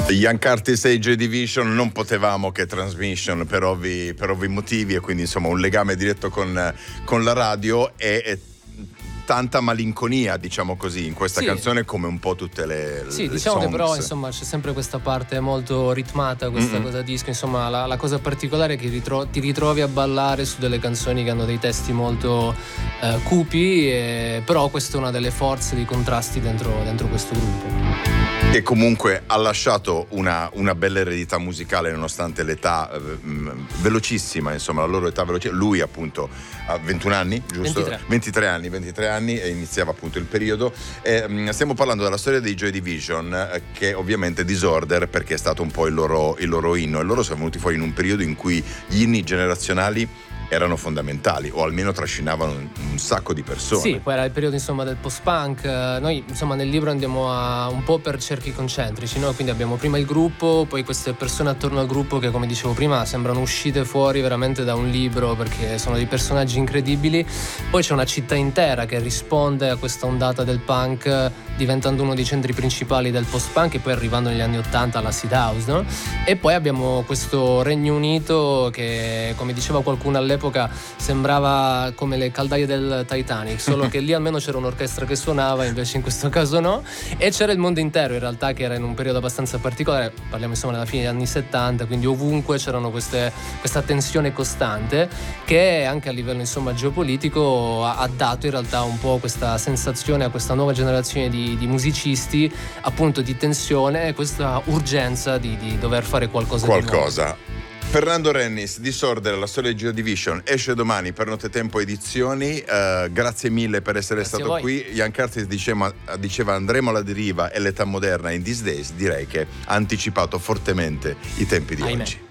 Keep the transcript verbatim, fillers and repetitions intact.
Young Artists e Joy Division, non potevamo che Transmission per ovvi, per ovvi motivi, e quindi insomma un legame diretto con, con la radio e, e tanta malinconia, diciamo così, in questa sì. canzone, come un po' tutte le Sì, le diciamo songs. Che però insomma c'è sempre questa parte molto ritmata, questa Mm-mm. cosa disco, insomma la, la cosa particolare è che ritro- ti ritrovi a ballare su delle canzoni che hanno dei testi molto eh, cupi, e, però questa è una delle forze, dei contrasti dentro, dentro questo gruppo. Che comunque ha lasciato una, una bella eredità musicale, nonostante l'età eh, mh, velocissima, insomma la loro età velocissima. Lui appunto ha ventuno anni, giusto? ventitré. ventitré anni, ventitré anni, e iniziava appunto il periodo. Eh, mh, stiamo parlando della storia dei Joy Division, eh, che ovviamente Disorder, perché è stato un po' il loro, il loro inno, e loro sono venuti fuori in un periodo in cui gli inni generazionali erano fondamentali, o almeno trascinavano un, un sacco di persone. Sì, poi era il periodo insomma del post-punk. Noi insomma nel libro andiamo a un po' per cerchi concentrici, no? Quindi abbiamo prima il gruppo, poi queste persone attorno al gruppo che, come dicevo prima, sembrano uscite fuori veramente da un libro, perché sono dei personaggi incredibili. Poi c'è una città intera che risponde a questa ondata del punk, diventando uno dei centri principali del post-punk, e poi arrivando negli anni ottanta all'acid house, no? E poi abbiamo questo Regno Unito che, come diceva qualcuno all'epoca, sembrava come le caldaie del Titanic, solo che lì almeno c'era un'orchestra che suonava, invece in questo caso no. E c'era il mondo intero in realtà, che era in un periodo abbastanza particolare, parliamo insomma della fine degli anni settanta, quindi ovunque c'erano queste, questa tensione costante, che anche a livello insomma geopolitico ha, ha dato in realtà un po' questa sensazione a questa nuova generazione di, di musicisti, appunto di tensione e questa urgenza di, di dover fare qualcosa, qualcosa. di nuovo. Fernando Rennis, Disorder, la storia di Joy Division, esce domani per Nottetempo Edizioni. Uh, grazie mille per essere Grazie stato qui. Young Artists diceva, diceva andremo alla deriva, e l'età moderna in these days direi che ha anticipato fortemente i tempi di Ahimè. oggi.